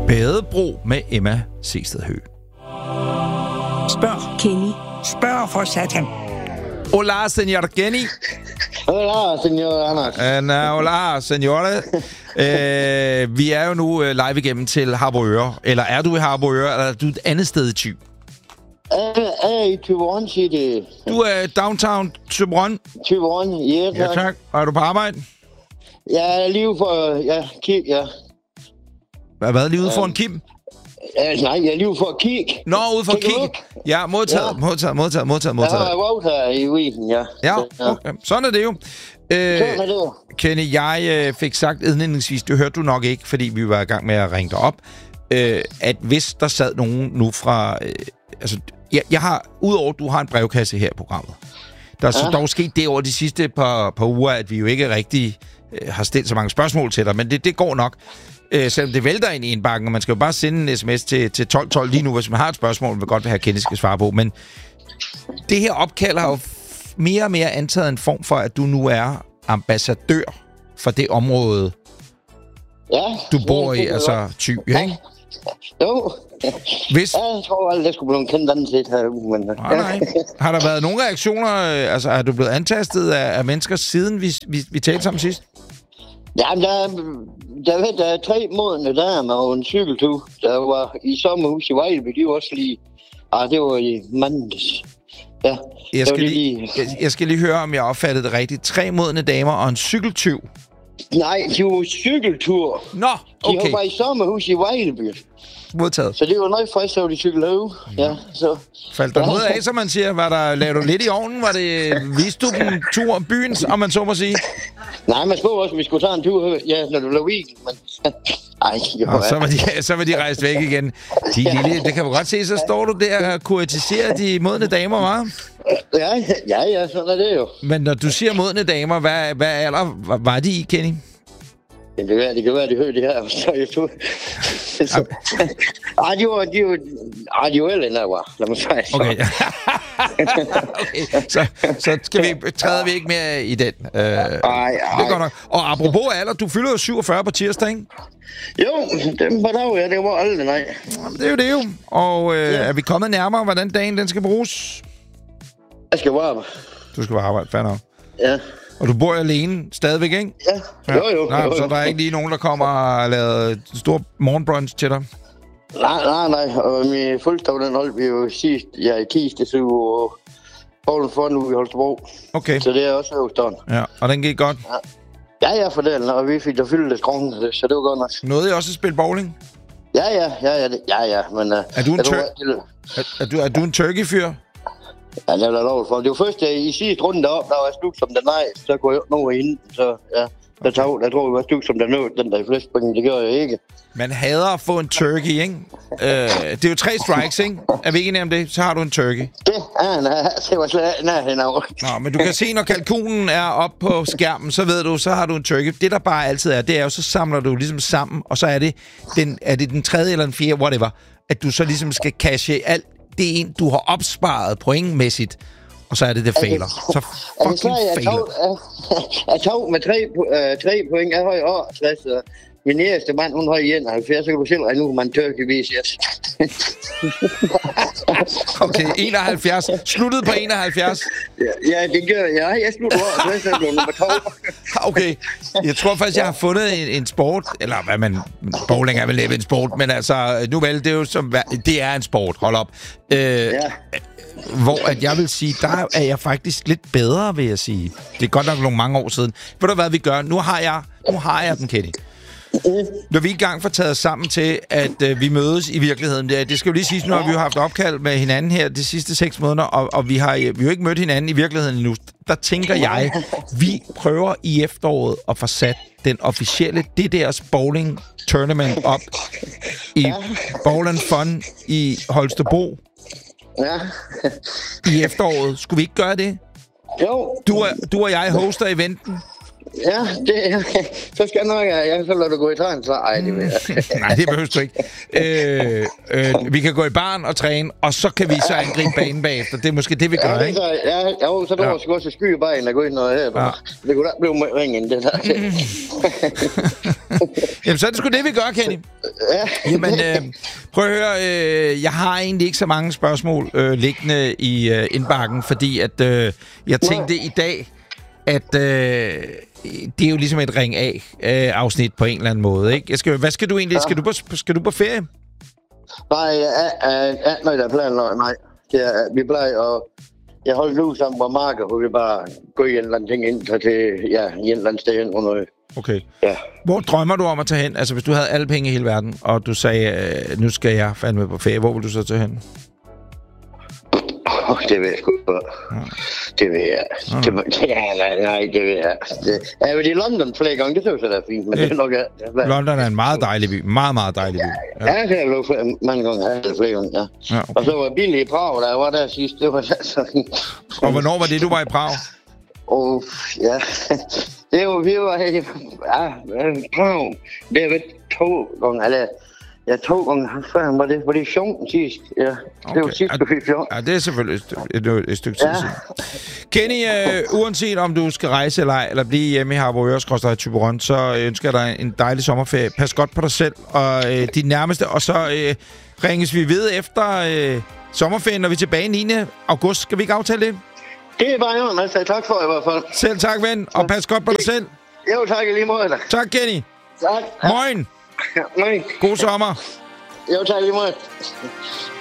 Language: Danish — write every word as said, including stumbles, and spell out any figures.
Badebro med Emma Sehsted Høgh. Spørg. Kenny. Spørg for satan. Hola, señor Kenny. Hola, señor Anders. And, uh, hola, señore. uh, vi er jo nu uh, live igennem til Harboøre. Eller er du i Harboøre, eller er du et andet sted i Thy? Jeg er i Thyborøn City. Du er downtown Thyborøn? Thyborøn, ja tak. Ja, tak. Og er du på arbejde? Jeg er lige for... Ja, kig, ja. Hvad, hvad? Lige ude for en Kim? Ja, nej, jeg er lige for at kigge. Nå, ude for at kigge. Ja, modtaget, ja. modtaget, modtaget, modtaget, modtaget. Jeg har været her i weekenden, ja. Ja, okay. Sådan er det jo. Øh, Sådan er det jo. Kenny, jeg øh, fik sagt indledningsvis, det hørte du nok ikke, fordi vi var i gang med at ringe dig op, øh, at hvis der sad nogen nu fra... Øh, altså, jeg, jeg har, udover at du har en brevkasse her i programmet, der er ja. så dog sket det over de sidste par, par uger, at vi jo ikke rigtig øh, har stillet så mange spørgsmål til dig, men det, det går nok. Øh, selvom det vælter ind i indbakken, og man skal jo bare sende en sms til, til tolv tolv lige nu, hvis man har et spørgsmål, man godt vil have, Kenny skal svare på. Men det her opkald har jo f- mere og mere antaget en form for, at du nu er ambassadør for det område, ja, du bor i, altså Thy, ikke? Jo. Hvis... Ja, jeg tror aldrig, jeg skulle blive kendt anden set her uge, men... Nej, nej. Har der været nogle reaktioner, altså er du blevet antastet af, af mennesker, siden vi, vi, vi talte sammen sidst? Ja, der, der, ved, der er tre modne damer og en cykeltur, der var i sommerhus i Vejleby. De var også lige... Ah, det var i mandags. Ja, jeg skal, lige, lige, jeg, jeg skal lige høre, om jeg opfattede det rigtigt. Tre modne damer og en cykeltyv. Nej, de var cykeltur. Nå, okay. De var i sommerhus i Vejleby. Modtaget. Så det var noget frisk, så de cyklede ud. Ja, så... Faldt der noget af, som man siger? Var der, lavede du lidt i ovnen? Var det, viste du dem tur om byen, om man så må sige? Nej, man spurgte også, at vi skulle tage en tur, ja, når du lavede weekend, men... Ej, jo, og så var, de, så var de rejst væk igen. De lille, det kan du godt se, så står du der og kuratiserer de modne damer, hva'? Ja, ja, ja, sådan er det jo. Men når du siger modne damer, hvad, hvad alder var de i, Kenny? Det kan være, det kan være, de hører det her, så jeg tog... så... Ej, de var... De var... Ej, de var ældre, end jeg var. Lad mig sige. Okay. okay. Så, så skal vi, træder vi ikke mere i den. Øh, ej, ej. Det er godt nok. Og apropos alder, du fylder jo syvogfyrre på tirsdag, ikke? Jo, det var der ja, det var aldrig, nej. Det er jo det jo. Og øh, ja. er vi kommet nærmere, hvordan dagen den skal bruges? Jeg skal bare... Du skal bare arbejde, fair nok. Ja. Og du bor alene stadigvæk, ikke? Ja, jo jo. Nej, jo, jo. så der er ikke lige nogen, der kommer og laver stor morgenbrunch til dig? Nej, nej, nej. Og min fødselsdag, den holdt vi jo sidst, ja, i Kiste, så og Polen for nu i Holstebro. Okay. Så det er også hovedstaden. Ja, og den gik godt? Ja, ja, for den, og vi fik da fyldt det skrång, så det var godt nok. Nåede I også at spille bowling? Ja, ja, ja, ja, det, ja, ja, men... Uh, er du en, tør- er, er du, er du en turkey-fyr? Ja, det er der lov for. Det var først i sidste runde deroppe, der var jeg slut som den nej, så kunne jeg nå inden, så ja. Der, tog, der tror jeg, var slut som den nå, den der i flest point, det gør jeg ikke. Man hader at få en turkey, ikke? øh, det er jo tre strikes, ikke? Er vi ikke enige om det? Så har du en turkey. Det er nej, det var slet nej, nej. Nå, men du kan se, når kalkunen er oppe på skærmen, så ved du, så har du en turkey. Det der bare altid er, det er jo, så samler du ligesom sammen, og så er det den, er det den tredje eller den fjerde, whatever, at du så ligesom skal cashe alt det ind, du har opsparet pointmæssigt, og så er det, det fejler. Så fucking fejler. Jeg tog med tre, uh, tre point. Jeg har i år tres. Uh, min næste mand, hun har i enoghalvfjerds, så kan du selv regne nu, man turkeyvis, yes. Okay, enoghalvfjerds. Sluttet på enoghalvfjerds? Ja, ja, det gør jeg. Ja, jeg slutter over, så er det nummer to. Okay, jeg tror faktisk, jeg har fundet en, en sport, eller hvad man... Bowling er vel næppe en sport, men altså, nu vel, det er jo som... Det er en sport, hold op. Øh, ja. Hvor at jeg vil sige, der er jeg faktisk lidt bedre, vil jeg sige. Det er godt nok nogle mange år siden. Ved du hvad vi gør? Nu har jeg, nu har jeg den, Kenny. Når vi er i gang for taget sammen til, at øh, vi mødes i virkeligheden. Det, det skal jo lige siges, nu har vi jo haft opkald med hinanden her de sidste seks måneder, og, og vi har vi har jo ikke mødt hinanden i virkeligheden endnu. Der tænker jeg, vi prøver i efteråret at få sat den officielle D D'ers bowling tournament op i Bowl and Fun i Holstebro. Ja. I efteråret. Skulle vi ikke gøre det? Jo. Du og, du og jeg hoster eventen. Ja, det, så skal jeg nok, jeg så lader du gå i træn, så ej, det vil jeg. Nej, det behøver du ikke. Øh, øh, vi kan gå i barn og træne, og så kan vi så angribe banen bagefter. Det er måske det, vi gør, ja, ikke? Så, ja, jo, så der ja. Skal også skyde banen og gå ind og her. Ja. Det kunne da blive ringen, det der. Jamen, så er det sgu det, vi gør, Kenny. Ja. Jamen, øh, prøv at høre, øh, jeg har egentlig ikke så mange spørgsmål øh, liggende i øh, indbakken, fordi at øh, jeg tænkte i dag, at øh, det er jo ligesom et ring af øh, afsnit på en eller anden måde, ikke? Jeg skal, hvad skal du egentlig? Ja. Skal du på, skal du på ferie? Nej, ja, ja, ja, nej, der er planen, nej. Det er, vi plejer at... Jeg holder nu sammen på markedet, hvor vi bare går i en eller anden ting ind til, ja, i en eller anden sted hen under. Okay. Ja. Hvor drømmer du om at tage hen? Altså, hvis du havde alle penge i hele verden, og du sagde, øh, nu skal jeg fandme på ferie, hvor vil du så tage hen? Oh, det ved jeg sgu ikke. Ja. Det ved jeg. Ja. Det, ja, nej, nej, det ved jeg. Det, jeg har været i London flere gange, det synes jeg, det er fint. Men det, det er nok, ja. London er en meget dejlig by. Meget, meget dejlig by. Ja, ja. Ja, det har jeg lovet mange gange. Ja, det flere gange, ja. Ja, okay. Og så var jeg billig i Prag, da jeg var der sidst. Det var sådan. Og hvornår var det, du var i Prag? Åh, oh, ja. Det var, vi var her i ja, Prag. Det har været to gange, eller... Ja, to gange før var det, var det fjorten sidst. Ja, okay. Det var sidst, du fik fjorten. Ja, det er selvfølgelig et, et, et, et stykke tid siden. Kenny, øh, uanset om du skal rejse eller ej, eller blive hjemme i Harboøre, Thyborøn, så ønsker jeg dig en dejlig sommerferie. Pas godt på dig selv og øh, de nærmeste, og så øh, ringes vi ved efter øh, sommerferien, når vi er tilbage niende august. Skal vi ikke aftale det? Det er bare jo, altså. Tak for i hvert fald. Selv tak, ven, og pas godt på dig selv. Jo, tak i lige måde. Tak, Kenny. Tak. Moin. Ja, moin. God sommer. Jo, tak lige måde.